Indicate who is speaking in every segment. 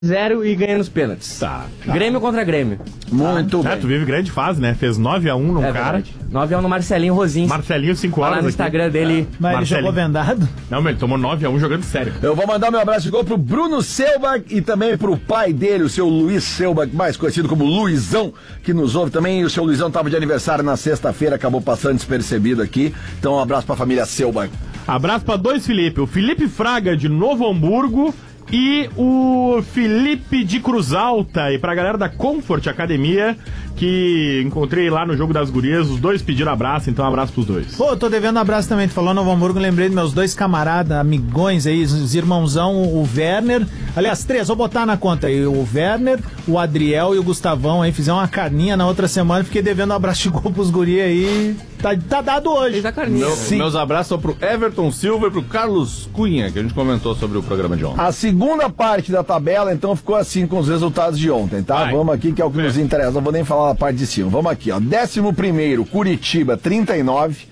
Speaker 1: 0 e ganha nos pênaltis.
Speaker 2: Tá.
Speaker 1: Grêmio contra Grêmio.
Speaker 2: Muito bem. Tu vive grande fase, né? Fez 9-1 num cara.
Speaker 1: 9-1 no Marcelinho Rosinski.
Speaker 2: Marcelinho, 5 horas.
Speaker 1: Lá no Instagram dele.
Speaker 3: Mas ele jogou vendado?
Speaker 2: Não, mas ele tomou 9-1 jogando sério.
Speaker 4: Eu vou mandar meu abraço de gol pro Bruno Selbach e também pro pai dele, o seu Luiz Selbach, mais conhecido como Luizão, que nos ouve também. E o seu Luizão estava de aniversário na sexta-feira, acabou passando despercebido aqui. Então um abraço pra família Selbach.
Speaker 2: Abraço pra dois Felipe. O Felipe Fraga de Novo Hamburgo e o Felipe de Cruz Alta. E pra galera da Comfort Academia, que encontrei lá no Jogo das Gurias, os dois pediram abraço, então um abraço pros dois.
Speaker 3: Pô, eu tô devendo um abraço também. Tu falou Novo Hamburgo, lembrei dos meus dois camaradas, amigões aí, os irmãozão, o Werner. Aliás, 3, vou botar na conta aí. O Werner, o Adriel e o Gustavão aí fizeram uma carninha na outra semana. Fiquei devendo um abraço de gol pros guri aí. Tá dado hoje.
Speaker 1: Fez a carninha.
Speaker 5: Meus abraços são pro Everton Silva e pro Carlos Cunha, que a gente comentou sobre o programa de ontem.
Speaker 4: A segunda parte da tabela, então, ficou assim com os resultados de ontem, tá?
Speaker 2: Vai.
Speaker 4: Vamos aqui, que é o que nos interessa. Não vou nem falar na parte de cima. Vamos aqui, ó. 11º, Curitiba, 39.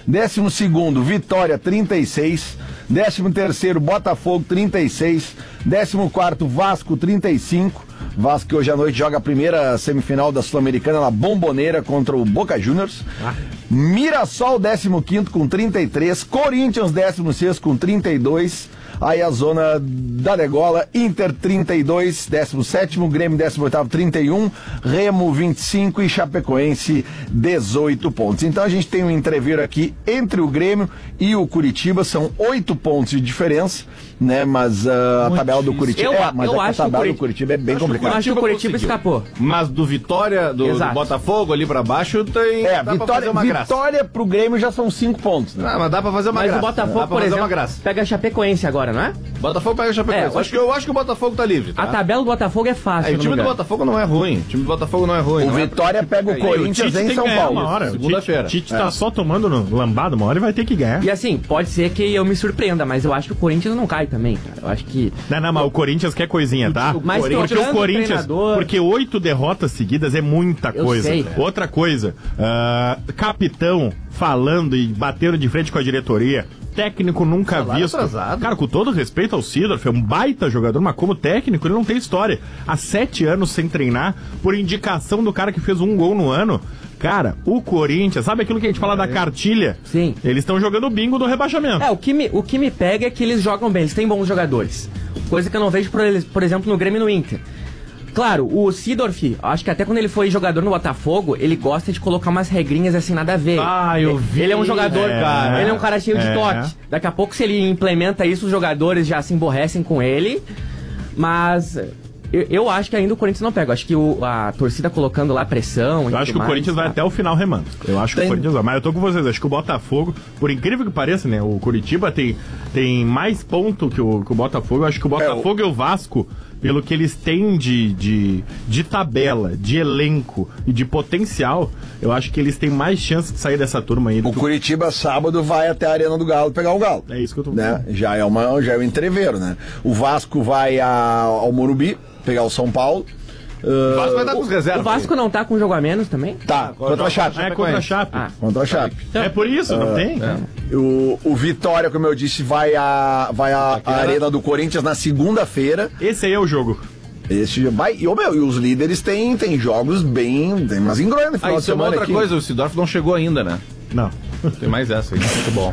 Speaker 4: 12º, Vitória, 36. 13º, Botafogo, 36. 14º, Vasco, 35. Vasco que hoje à noite joga a primeira semifinal da Sul-Americana na Bomboneira contra o Boca Juniors. Mirassol, 15º com 33. Corinthians, 16º com 32. Aí a zona da degola, Inter 32, 17º, Grêmio 18º, 31, Remo 25 e Chapecoense 18 pontos. Então a gente tem um entreveiro aqui entre o Grêmio e o Curitiba, são 8 pontos de diferença, né? Mas a tabela do Curitiba a tabela do Curitiba é bem complicada.
Speaker 1: Eu acho que o Curitiba escapou.
Speaker 5: Mas do Vitória, do Botafogo ali pra baixo, tem.
Speaker 4: Vitória pro Grêmio já são 5 pontos, né?
Speaker 5: Ah, mas dá pra fazer uma graça.
Speaker 1: Mas o Botafogo, por exemplo, pega a Chapecoense agora, não é?
Speaker 5: Botafogo pega a Chapecoense. Eu acho que o Botafogo tá livre, tá?
Speaker 1: A tabela do Botafogo é fácil.
Speaker 5: O time do Botafogo não é ruim.
Speaker 4: O Vitória pega o Corinthians em São Paulo.
Speaker 2: Segunda-feira. O Tite tá só tomando lambada uma hora e vai ter que ganhar.
Speaker 1: E assim, pode ser que eu me surpreenda, mas eu acho que o Corinthians não cai também, cara. Eu acho que...
Speaker 2: Não, mas o Corinthians quer coisinha, tá?
Speaker 1: Mas
Speaker 2: porque o Corinthians... Porque 8 derrotas seguidas é muita coisa.
Speaker 1: Sei,
Speaker 2: outra coisa, capitão falando e batendo de frente com a diretoria, técnico nunca visto.
Speaker 5: Atrasado.
Speaker 2: Cara, com todo respeito ao Sidorf, é um baita jogador, mas como técnico ele não tem história. Há 7 anos sem treinar, por indicação do cara que fez 1 gol no ano. Cara, o Corinthians, sabe aquilo que a gente fala da cartilha?
Speaker 1: Sim.
Speaker 2: Eles estão jogando o bingo do rebaixamento.
Speaker 1: O que me pega é que eles jogam bem, eles têm bons jogadores. Coisa que eu não vejo, por exemplo, no Grêmio e no Inter. Claro, o Sidorf, acho que até quando ele foi jogador no Botafogo, ele gosta de colocar umas regrinhas assim, nada a ver.
Speaker 2: Eu vi.
Speaker 1: Ele é um jogador, cara. Ele é um cara cheio de toque. Daqui a pouco, se ele implementa isso, os jogadores já se emborrecem com ele. Mas eu acho que ainda o Corinthians não pega. Eu acho que a torcida colocando lá pressão.
Speaker 2: Eu acho que o Corinthians vai até o final remando. Eu acho que o Corinthians vai. Mas eu tô com vocês. Acho que o Botafogo, por incrível que pareça, né? O Curitiba tem mais ponto que o Botafogo. Eu acho que o Botafogo e o Vasco, pelo que eles têm de tabela, de elenco e de potencial, eu acho que eles têm mais chance de sair dessa turma aí.
Speaker 4: O Curitiba sábado vai até a Arena do Galo pegar o Galo.
Speaker 2: É isso que eu tô
Speaker 4: falando. Né? Já é um entreveiro, né? O Vasco vai ao Morumbi pegar o São Paulo.
Speaker 5: O Vasco vai estar com os reservas.
Speaker 1: O Vasco não tá com um jogo a menos também?
Speaker 4: Tá, contra a Chape.
Speaker 2: Contra a Chape.
Speaker 4: Contra a Chape.
Speaker 2: É por isso, não tem?
Speaker 4: O Vitória, como eu disse, vai à Arena do Corinthians na segunda-feira.
Speaker 2: Esse aí é o jogo.
Speaker 4: Esse vai. E os líderes têm jogos bem. Tem umas engronhas no final de semana.
Speaker 5: Outra coisa, o Sidorf não chegou ainda, né?
Speaker 2: Não.
Speaker 5: Tem mais essa aí, muito bom.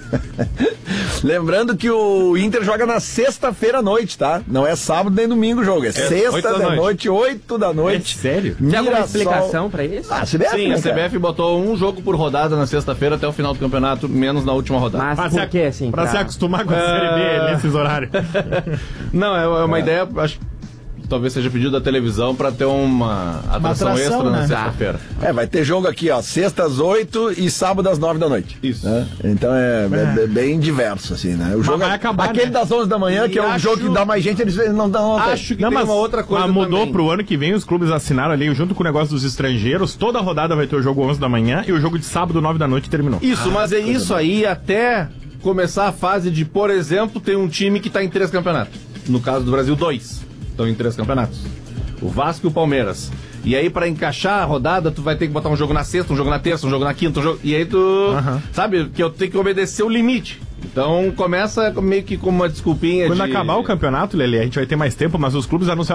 Speaker 4: Lembrando que o Inter joga na sexta-feira à noite, tá? Não é sábado nem domingo o jogo, é sexta da noite, 8 da noite.
Speaker 2: É sério?
Speaker 1: Tem alguma explicação pra isso?
Speaker 4: A CBF,
Speaker 5: sim, a CBF botou um jogo por rodada na sexta-feira até o final do campeonato, menos na última rodada.
Speaker 1: Mas por que, assim?
Speaker 2: Pra se acostumar com a Série B nesses horários.
Speaker 5: Não, é uma ideia, acho que talvez seja pedido da televisão pra ter uma atração extra, né? Na sexta-feira.
Speaker 4: Vai ter jogo aqui, ó, sexta às 8 e sábado às 9 da noite.
Speaker 5: Isso.
Speaker 4: Né? Então é bem diverso, assim, né? O jogo
Speaker 2: vai acabar,
Speaker 4: aquele das 11 da manhã, que é um jogo que dá mais gente, eles não dão.
Speaker 5: Acho que tem uma outra coisa
Speaker 2: mudou
Speaker 5: também.
Speaker 2: pro ano que vem, os clubes assinaram ali, junto com o negócio dos estrangeiros, toda a rodada vai ter o jogo 11 da manhã e o jogo de sábado, 9 da noite, terminou.
Speaker 5: Isso, mas é isso aí até começar a fase de, por exemplo, tem um time que tá em 3 campeonatos. No caso do Brasil, 2 estão em 3 campeonatos. O Vasco e o Palmeiras. E aí, pra encaixar a rodada, tu vai ter que botar um jogo na sexta, um jogo na terça, um jogo na quinta, e aí tu... Sabe? Que eu tenho que obedecer o limite. Então começa meio que como uma desculpinha
Speaker 2: Quando acabar o campeonato, Lelê, a gente vai ter mais tempo, mas os clubes anunciaram